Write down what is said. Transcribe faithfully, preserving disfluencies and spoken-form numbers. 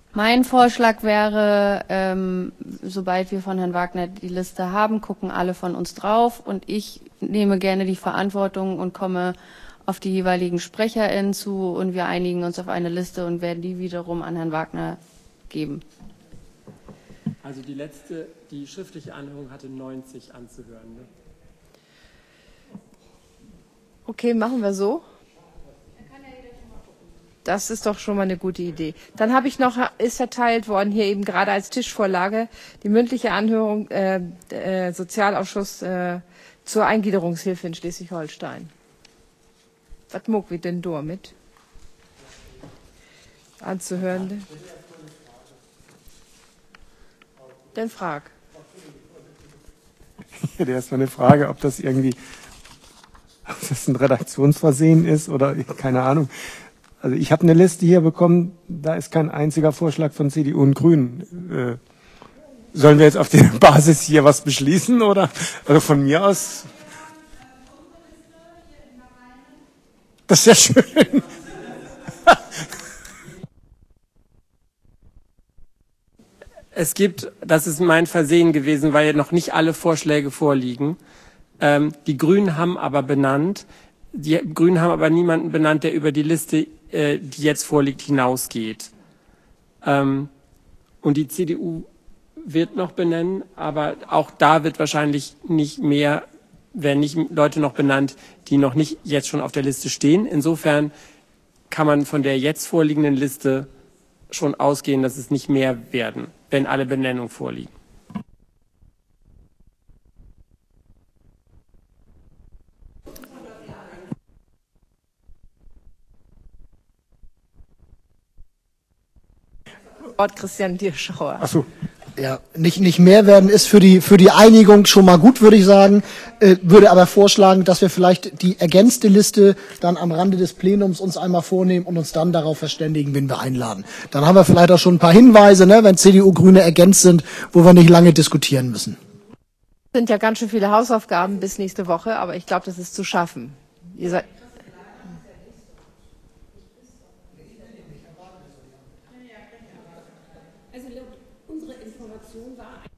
Mein Vorschlag wäre, ähm, sobald wir von Herrn Wagner die Liste haben, gucken alle von uns drauf und ich nehme gerne die Verantwortung und komme auf die jeweiligen SprecherInnen zu und wir einigen uns auf eine Liste und werden die wiederum an Herrn Wagner geben. Also die letzte, die schriftliche Anhörung hatte neunzig anzuhören. Ne? Okay, machen wir so. Das ist doch schon mal eine gute Idee. Dann habe ich noch, ist verteilt worden hier eben gerade als Tischvorlage die mündliche Anhörung äh, äh, Sozialausschuss äh, zur Eingliederungshilfe in Schleswig-Holstein. Was muck wir denn da mit? Anzuhören. Dann frag. Ich hätte erst mal eine Frage, ob das irgendwie, ob das ein Redaktionsversehen ist oder keine Ahnung. Also ich habe eine Liste hier bekommen, da ist kein einziger Vorschlag von C D U und Grünen. Äh, sollen wir jetzt auf der Basis hier was beschließen oder also von mir aus? Das ist ja schön. Es gibt, das ist mein Versehen gewesen, weil noch nicht alle Vorschläge vorliegen. Ähm, die Grünen haben aber benannt, die Grünen haben aber niemanden benannt, der über die Liste, äh, die jetzt vorliegt, hinausgeht. Ähm, und die C D U wird noch benennen, aber auch da wird wahrscheinlich nicht mehr, werden nicht Leute noch benannt, die noch nicht jetzt schon auf der Liste stehen. Insofern kann man von der jetzt vorliegenden Liste schon ausgehen, dass es nicht mehr werden, wenn alle Benennungen vorliegen. Wort Christian Dirschauer. Ach so. Ja, nicht, nicht mehr werden ist für die, für die Einigung schon mal gut, würde ich sagen. Äh, würde aber vorschlagen, dass wir vielleicht die ergänzte Liste dann am Rande des Plenums uns einmal vornehmen und uns dann darauf verständigen, wen wir einladen. Dann haben wir vielleicht auch schon ein paar Hinweise, ne, wenn C D U, Grüne ergänzt sind, wo wir nicht lange diskutieren müssen. Es sind ja ganz schön viele Hausaufgaben bis nächste Woche, aber ich glaube, das ist zu schaffen. Ihr seid Also unsere Information war